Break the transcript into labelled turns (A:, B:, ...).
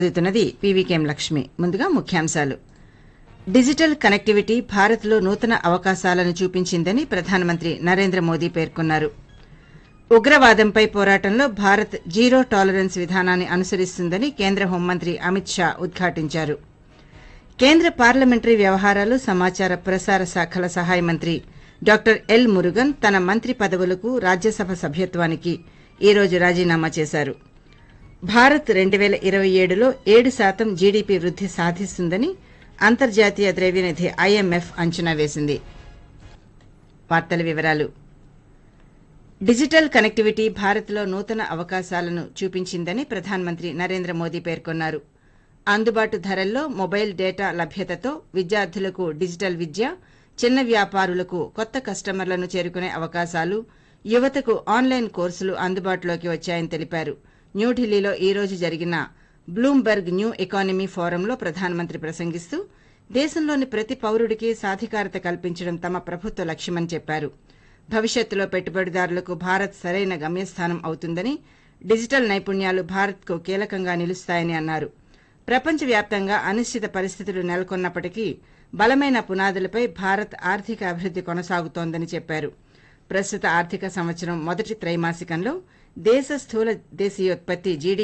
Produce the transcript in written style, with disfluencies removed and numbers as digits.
A: చదువుతున్నది పీవీకేఎం లక్ష్మి. ముందుగా ముఖ్యాంశాలు. డిజిటల్ కనెక్టివిటీ భారత్లో నూతన అవకాశాలను చూపించిందని ప్రధానమంత్రి నరేంద్ర మోదీ పేర్కొన్నారు. ఉగ్రవాదంపై పోరాటంలో భారత్ జీరో టాలరెన్స్ విధానాన్ని అనుసరిస్తుందని కేంద్ర హోంమంత్రి అమిత్ షా ఉద్ఘాటించారు. కేంద్ర పార్లమెంటరీ వ్యవహారాలు, సమాచార ప్రసార శాఖల సహాయ మంత్రి డాక్టర్ ఎల్ మురుగన్ తన మంత్రి పదవులకు రాజ్యసభ సభ్యత్వానికి ఈ రోజు రాజీనామా చేశారు. భారత్ 2027లో 7% జీడీపీ వృద్ధి సాధిస్తుందని అంతర్జాతీయ ద్రవ్యనిధి ఐఎంఎఫ్ అంచనా వేసింది. వార్తల వివరాలు. డిజిటల్ కనెక్టివిటీ భారత్లో నూతన అవకాశాలను చూపించిందని ప్రధానమంత్రి నరేంద్ర మోదీ పేర్కొన్నారు. అందుబాటు ధరల్లో మొబైల్ డేటా లభ్యతతో విద్యార్థులకు డిజిటల్ విద్య, చిన్న వ్యాపారులకు కొత్త కస్టమర్లను చేరుకునే అవకాశాలు, యువతకు ఆన్లైన్ కోర్సులు అందుబాటులోకి వచ్చాయని తెలిపారు. న్యూఢిల్లీలో ఈ రోజు జరిగిన బ్లూంబెర్గ్ న్యూ ఎకానమీ ఫోరంలో ప్రధానమంత్రి ప్రసంగిస్తూ దేశంలోని ప్రతి పౌరుడికి సాధికారత కల్పించడం తమ ప్రభుత్వ లక్ష్యమని చెప్పారు. భవిష్యత్తులో పెట్టుబడిదారులకు భారత్ సరైన గమ్యస్థానం అవుతుందని, డిజిటల్ నైపుణ్యాలు భారత్కు కీలకంగా నిలుస్తాయని అన్నారు. ప్రపంచవ్యాప్తంగా అనిశ్చిత పరిస్థితులు నెలకొన్నప్పటికీ బలమైన పునాదులపై భారత్ ఆర్థిక అభివృద్ధి కొనసాగుతోందని చెప్పారు. ప్రస్తుత ఆర్థిక సంవత్సరం మొదటి త్రైమాసికంలో దేశ స్థూల దేశీయోత్పత్తి